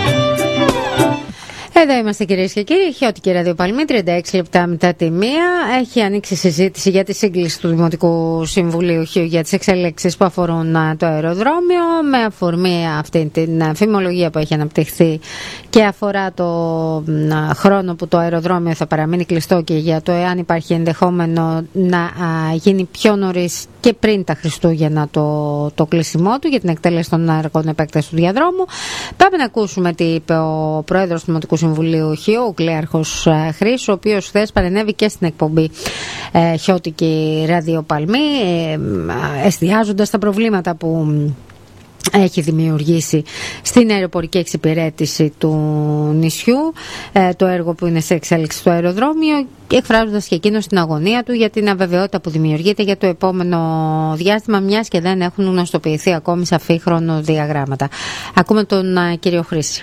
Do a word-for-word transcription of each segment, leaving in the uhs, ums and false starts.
Εδώ είμαστε κυρίες και κύριοι, Χιώτικη Ραδιοπαλμή, τριάντα έξι λεπτά μετά τη μία. Έχει ανοίξει συζήτηση για τη σύγκληση του Δημοτικού Συμβουλίου Χίου για τις εξελίξεις που αφορούν το αεροδρόμιο, με αφορμή αυτή την φημολογία που έχει αναπτυχθεί και αφορά το χρόνο που το αεροδρόμιο θα παραμείνει κλειστό και για το εάν υπάρχει ενδεχόμενο να γίνει πιο νωρίς και πριν τα Χριστούγεννα το, το κλείσιμό του για την εκτέλεση των έργων επέκτασης του διαδρόμου. Πάμε να ακούσουμε τι είπε ο Πρόεδρος του Δημοτικού Συμβουλίου Χίου, ο Κλέαρχος Χρήσου, ο οποίος χθες παρενέβη και στην εκπομπή ε, Χιώτικη Ραδιοπαλμή, ε, εστιάζοντας τα προβλήματα που έχει δημιουργήσει στην αεροπορική εξυπηρέτηση του νησιού, ε, το έργο που είναι σε εξέλιξη στο αεροδρόμιο, εκφράζοντας και εκείνος την αγωνία του για την αβεβαιότητα που δημιουργείται για το επόμενο διάστημα, μιας και δεν έχουν γνωστοποιηθεί ακόμη σαφή χρονοδιαγράμματα. Ακούμε τον ε, κύριο Χρήση.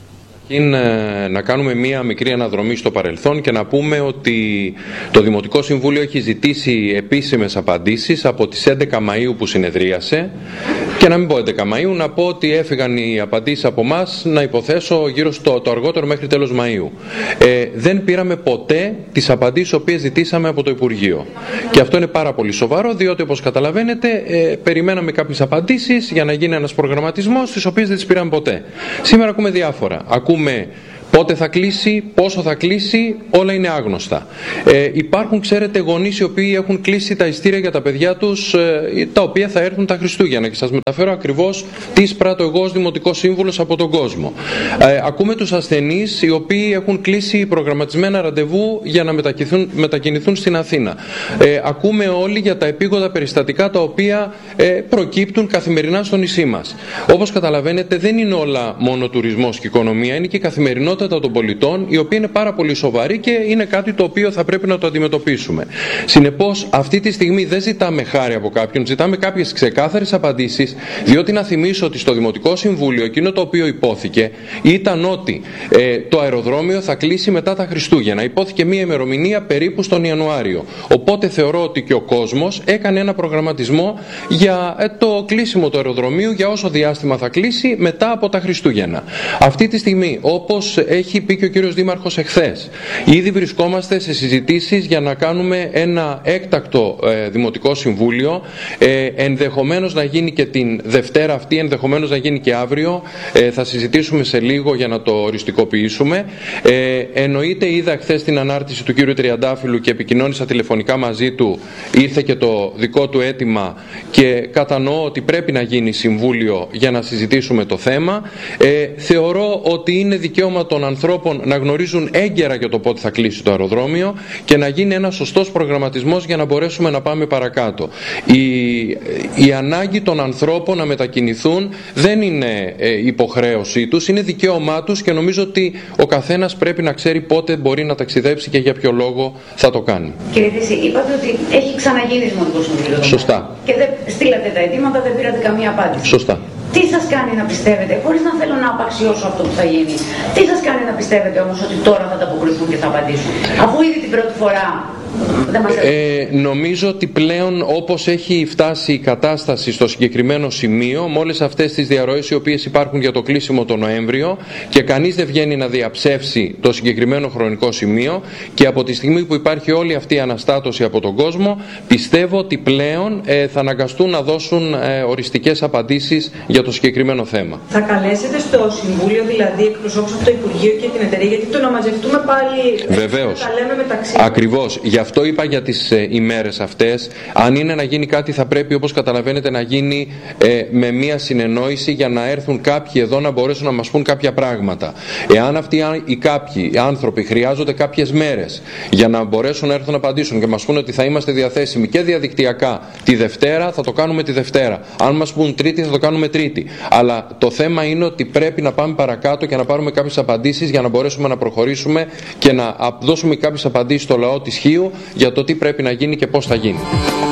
Είναι να κάνουμε μία μικρή αναδρομή στο παρελθόν και να πούμε ότι το Δημοτικό Συμβούλιο έχει ζητήσει επίσημες απαντήσεις από τις έντεκα Μαΐου που συνεδρίασε, και να μην πω έντεκα Μαΐου, να πω ότι έφυγαν οι απαντήσεις από εμάς, να υποθέσω γύρω στο το αργότερο μέχρι τέλος Μαΐου. Ε, δεν πήραμε ποτέ τις απαντήσεις οποίες ζητήσαμε από το Υπουργείο. Και αυτό είναι πάρα πολύ σοβαρό, διότι όπως καταλαβαίνετε ε, περιμέναμε κάποιες απαντήσεις για να γίνει ένας προγραμματισμός, τις οποίες δεν τις πήραμε ποτέ. Σήμερα ακούμε διάφορα. Ακούμε πότε θα κλείσει, πόσο θα κλείσει, όλα είναι άγνωστα. Ε, υπάρχουν, ξέρετε, γονείς οι οποίοι έχουν κλείσει τα ειστήρια για τα παιδιά τους, ε, τα οποία θα έρθουν τα Χριστούγεννα, και σας μεταφέρω ακριβώς τι εισπράττω εγώ ως Δημοτικός Σύμβουλος από τον κόσμο. Ε, ακούμε τους ασθενείς οι οποίοι έχουν κλείσει προγραμματισμένα ραντεβού για να μετακινηθούν στην Αθήνα. Ε, ακούμε όλοι για τα επίγοντα περιστατικά τα οποία ε, προκύπτουν καθημερινά στο νησί μας. Όπως καταλαβαίνετε, δεν είναι όλα μόνο τουρισμός και οικονομία, είναι και η καθημερινότητα των πολιτών, η οποία είναι πάρα πολύ σοβαρή και είναι κάτι το οποίο θα πρέπει να το αντιμετωπίσουμε. Συνεπώς, αυτή τη στιγμή δεν ζητάμε χάρη από κάποιον, ζητάμε κάποιες ξεκάθαρες απαντήσεις, διότι να θυμίσω ότι στο Δημοτικό Συμβούλιο εκείνο το οποίο υπόθηκε ήταν ότι ε, το αεροδρόμιο θα κλείσει μετά τα Χριστούγεννα. Υπόθηκε μία ημερομηνία περίπου στον Ιανουάριο. Οπότε θεωρώ ότι και ο κόσμος έκανε ένα προγραμματισμό για ε, το κλείσιμο του αεροδρομίου, για όσο διάστημα θα κλείσει μετά από τα Χριστούγεννα. Αυτή τη στιγμή, όπως έχει πει και ο κύριος Δήμαρχος εχθές, ήδη βρισκόμαστε σε συζητήσεις για να κάνουμε ένα έκτακτο ε, Δημοτικό Συμβούλιο, ε, ενδεχομένως να γίνει και την Δευτέρα αυτή, ενδεχομένως να γίνει και αύριο, ε, θα συζητήσουμε σε λίγο για να το οριστικοποιήσουμε. Ε, εννοείται, είδα χθες την ανάρτηση του κύριου Τριαντάφυλλου και επικοινώνησα τηλεφωνικά μαζί του, ήρθε και το δικό του αίτημα και κατανοώ ότι πρέπει να γίνει συμβούλιο για να συζητήσουμε το θέμα. Ε, θεωρώ ότι είναι δικαίωμα των ανθρώπων να γνωρίζουν έγκαιρα για το πότε θα κλείσει το αεροδρόμιο και να γίνει ένας σωστός προγραμματισμός για να μπορέσουμε να πάμε παρακάτω. Η, η ανάγκη των ανθρώπων να μετακινηθούν δεν είναι ε, υποχρέωσή τους, είναι δικαίωμά τους, και νομίζω ότι ο καθένας πρέπει να ξέρει πότε μπορεί να ταξιδέψει και για ποιο λόγο θα το κάνει. Κύριε Χρήση, είπατε ότι έχει ξαναγίνει Δημοτικό Συμβούλιο. Σωστά. Και δεν στείλατε τα αιτήματα, δεν πήρατε καμία απάντηση. Σωστά. Τι σας κάνει να πιστεύετε, χωρίς να θέλω να απαξιώσω αυτό που θα γίνει, τι σας κάνει να πιστεύετε όμως ότι τώρα θα ανταποκριθούν και θα απαντήσουν, αφού ήδη την πρώτη φορά δεν μας ε, νομίζω ότι πλέον, όπως έχει φτάσει η κατάσταση στο συγκεκριμένο σημείο, με όλες αυτές τις διαρροές οι οποίες υπάρχουν για το κλείσιμο το Νοέμβριο, και κανείς δεν βγαίνει να διαψεύσει το συγκεκριμένο χρονικό σημείο, και από τη στιγμή που υπάρχει όλη αυτή η αναστάτωση από τον κόσμο, πιστεύω ότι πλέον ε, θα αναγκαστούν να δώσουν ε, οριστικές απαντήσεις για το συγκεκριμένο θέμα. Θα καλέσετε στο Συμβούλιο δηλαδή εκπροσώπους από το Υπουργείο και την εταιρεία, γιατί το να μαζευτούμε πάλι. Βεβαίως. Τα λέμε μεταξύ. Ακριβώς. Γι' αυτό είπα για τις ε, ημέρες αυτές. Αν είναι να γίνει κάτι, θα πρέπει, όπως καταλαβαίνετε, να γίνει ε, με μία συνεννόηση, για να έρθουν κάποιοι εδώ να μπορέσουν να μας πούν κάποια πράγματα. Εάν αυτοί οι κάποιοι οι άνθρωποι χρειάζονται κάποιες μέρες για να μπορέσουν να έρθουν να απαντήσουν και μας πούν ότι θα είμαστε διαθέσιμοι και διαδικτυακά τη Δευτέρα, θα το κάνουμε τη Δευτέρα. Αν μας πούν Τρίτη, θα το κάνουμε Τρίτη. Αλλά το θέμα είναι ότι πρέπει να πάμε παρακάτω και να πάρουμε κάποιες απαντήσεις για να μπορέσουμε να προχωρήσουμε και να δώσουμε κάποιες απαντήσεις στο λαό της Χίου για το τι πρέπει να γίνει και πώς θα γίνει.